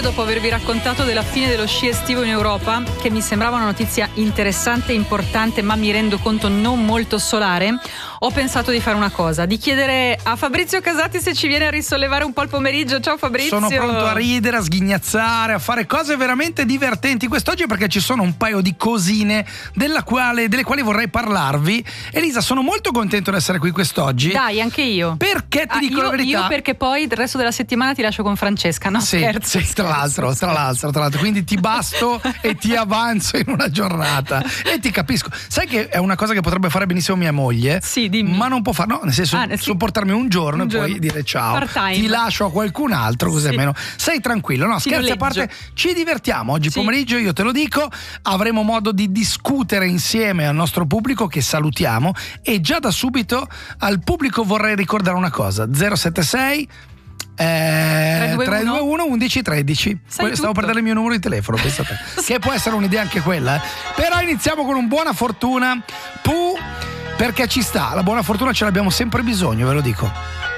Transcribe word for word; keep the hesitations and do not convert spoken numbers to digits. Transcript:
Dopo avervi raccontato della fine dello sci estivo in Europa, che mi sembrava una notizia interessante e importante, ma mi rendo conto non molto solare, ho pensato di fare una cosa, di chiedere a Fabrizio Casati se ci viene a risollevare un po' il pomeriggio. Ciao Fabrizio. Sono pronto a ridere, a sghignazzare, a fare cose veramente divertenti quest'oggi, perché ci sono un paio di cosine della quale, delle quali vorrei parlarvi. Elisa, sono molto contento di essere qui quest'oggi. Dai, anche io. Perché ti ah, dico io, la verità. Io perché poi il resto della settimana ti lascio con Francesca, no? Sì, scherzo, sì, tra l'altro, tra l'altro, tra l'altro, quindi ti basto e ti avanzo in una giornata e ti capisco. Sai che è una cosa che potrebbe fare benissimo mia moglie? Sì, dimmi. Ma non può fare, no, nel senso, ah, sì. sopportarmi un giorno un e giorno. poi dire ciao. Part-time. Ti lascio a qualcun altro, così sì. almeno sei tranquillo. No, Ti scherzi a noleggio. parte, ci divertiamo oggi sì. pomeriggio, io te lo dico, avremo modo di discutere insieme al nostro pubblico, che salutiamo, e già da subito al pubblico vorrei ricordare una cosa: zero sette sei Eh, tre due uno undici tredici. Stavo tutto. per dare il mio numero di telefono, pensate. Che può essere un'idea anche quella, eh. Però iniziamo con un buona fortuna, Pooh, perché ci sta, la buona fortuna ce l'abbiamo sempre bisogno, ve lo dico.